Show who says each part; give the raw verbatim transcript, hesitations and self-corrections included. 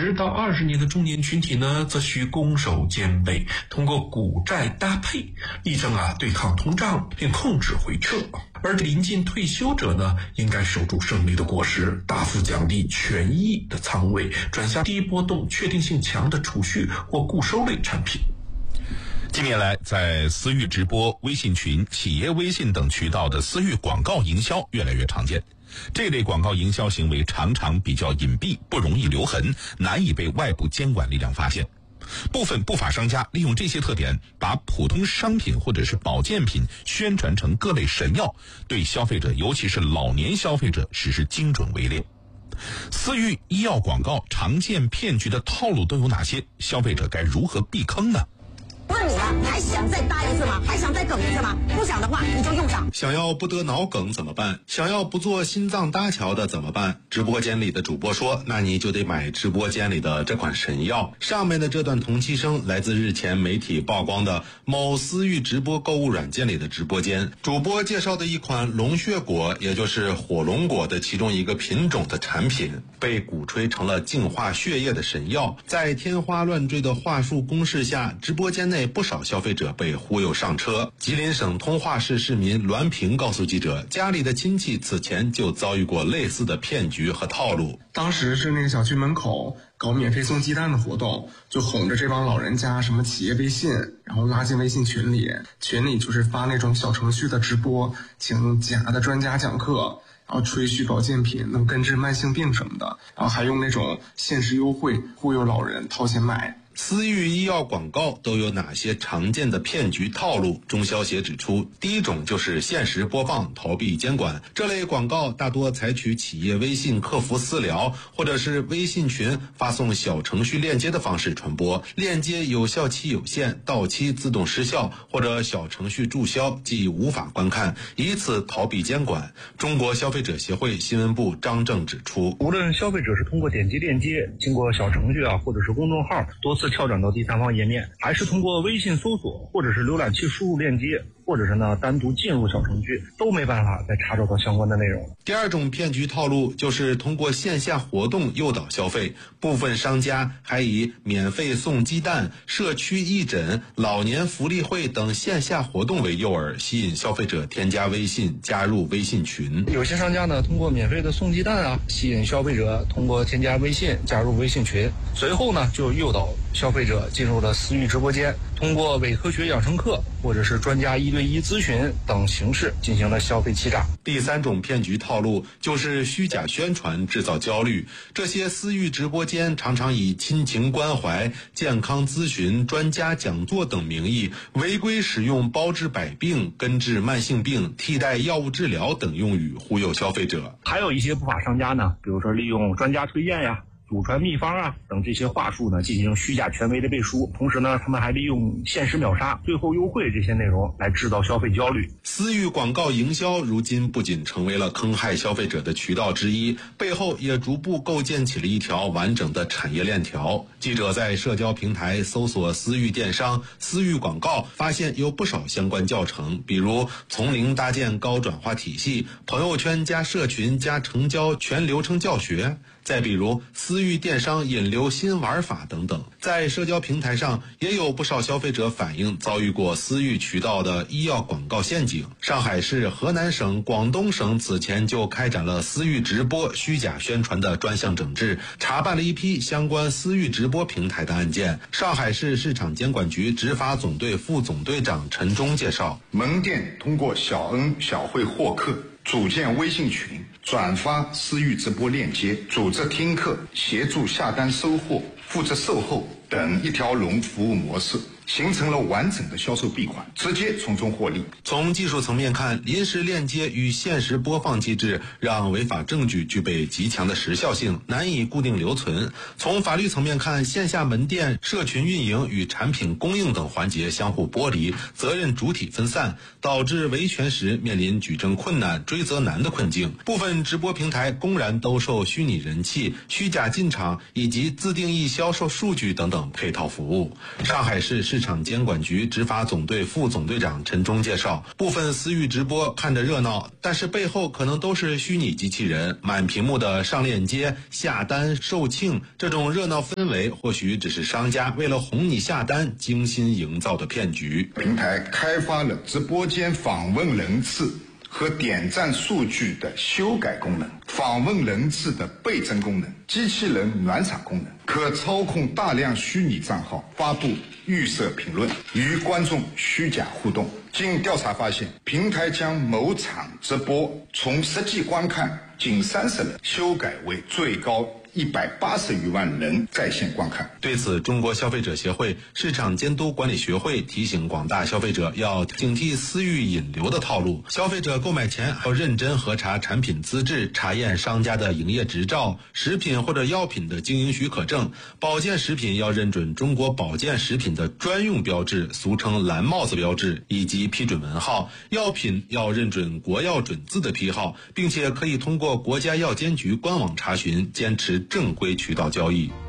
Speaker 1: 十到二十年的中年群体呢，则需攻守兼备，通过股债搭配，力争啊对抗通胀并控制回撤。而临近退休者呢，应该守住胜利的果实，大幅奖励权益的仓位，转向低波动、确定性强的储蓄或固收类产品。
Speaker 2: 近年来，在私域直播、微信群、企业微信等渠道的私域广告营销越来越常见。这类广告营销行为常常比较隐蔽，不容易留痕，难以被外部监管力量发现。部分不法商家利用这些特点，把普通商品或者是保健品宣传成各类神药，对消费者，尤其是老年消费者实施精准围猎。私域医药广告常见骗局的套路都有哪些？消费者该如何避坑呢？
Speaker 3: 问你了，你还想再搭一次吗？还想再梗一次吗？不想的话，你就用上。
Speaker 4: 想要不得脑梗怎么办？想要不做心脏搭桥的怎么办？直播间里的主播说，那你就得买直播间里的这款神药。上面的这段同期声来自日前媒体曝光的某私域直播购物软件里的直播间，主播介绍的一款龙血果，也就是火龙果的其中一个品种的产品，被鼓吹成了净化血液的神药。在天花乱坠的话术攻势下，直播间内不少消费者被忽悠上车。吉林省通化市市民栾平告诉记者，家里的亲戚此前就遭遇过类似的骗局和套路。
Speaker 5: 当时是那个小区门口搞免费送鸡蛋的活动，就哄着这帮老人家什么企业微信，然后拉进微信群里，群里就是发那种小程序的直播，请假的专家讲课，然后吹嘘保健品能根治慢性病什么的，然后还用那种限时优惠忽悠老人掏钱买。
Speaker 4: 私域医药广告都有哪些常见的骗局套路？中消协指出，第一种就是限时播放，逃避监管。这类广告大多采取企业微信客服私聊，或者是微信群发送小程序链接的方式传播，链接有效期有限，到期自动失效，或者小程序注销，即无法观看，以此逃避监管。中国消费者协会新闻部张正指出，
Speaker 6: 无论消费者是通过点击链接，经过小程序啊，或者是公众号多次跳转到第三方页面，还是通过微信搜索或者是浏览器输入链接，或者是呢单独进入小程序，都没办法再查找到相关的内容。
Speaker 4: 第二种骗局套路就是通过线下活动诱导消费，部分商家还以免费送鸡蛋、社区义诊、老年福利会等线下活动为诱饵，吸引消费者添加微信，加入微信群。
Speaker 6: 有些商家呢通过免费的送鸡蛋啊，吸引消费者通过添加微信加入微信群，随后呢就诱导消费者进入了私域直播间，通过伪科学养生课或者是专家一对一咨询等形式进行了消费欺诈。
Speaker 4: 第三种骗局套路就是虚假宣传，制造焦虑。这些私域直播间常常以亲情关怀、健康咨询、专家讲座等名义，违规使用包治百病、根治慢性病、替代药物治疗等用语忽悠消费者。
Speaker 6: 还有一些不法商家呢，比如说利用专家推荐呀、祖传秘方啊等这些话术呢，进行虚假权威的背书，同时呢，他们还利用限时秒杀、最后优惠这些内容来制造消费焦虑。
Speaker 4: 私域广告营销如今不仅成为了坑害消费者的渠道之一，背后也逐步构建起了一条完整的产业链条。记者在社交平台搜索私域电商、私域广告，发现有不少相关教程，比如从零搭建高转化体系、朋友圈加社群加成交全流程教学，再比如私域电商引流新玩法等等。在社交平台上也有不少消费者反映遭遇过私域渠道的医药广告陷阱。上海市、河南省、广东省此前就开展了私域直播虚假宣传的专项整治，查办了一批相关私域直播平台的案件。上海市市场监管局执法总队副总队长陈忠介绍，
Speaker 7: 门店通过小恩小惠获客，组建微信群，转发私域直播链接，组织听课，协助下单收货，负责售后等一条龙服务模式，形成了完整的销售闭环，直接从中获利。
Speaker 4: 从技术层面看，临时链接与限时播放机制让违法证据具备极强的时效性，难以固定留存。从法律层面看，线下门店、社群运营与产品供应等环节相互剥离，责任主体分散，导致维权时面临举证困难、追责难的困境。部分分直播平台公然兜售虚拟人气、虚假进场以及自定义销售数据等等配套服务。上海市市场监管局执法总队副总队长陈忠介绍，部分私域直播看着热闹，但是背后可能都是虚拟机器人，满屏幕的上链接、下单、售罄，这种热闹氛围或许只是商家为了哄你下单精心营造的骗局。
Speaker 7: 平台开发了直播间访问人次和点赞数据的修改功能，访问人次的倍增功能，机器人暖场功能，可操控大量虚拟账号发布预设评论，与观众虚假互动。经调查发现，平台将某场直播从实际观看仅三十人修改为最高一百八十余万人在线观看。
Speaker 4: 对此，中国消费者协会市场监督管理学会提醒广大消费者要警惕私域引流的套路。消费者购买前要认真核查产品资质，查验商家的营业执照、食品或者药品的经营许可证。保健食品要认准中国保健食品的专用标志，俗称蓝帽子标志以及批准文号。药品要认准国药准字的批号，并且可以通过国家药监局官网查询，坚持正规渠道交易。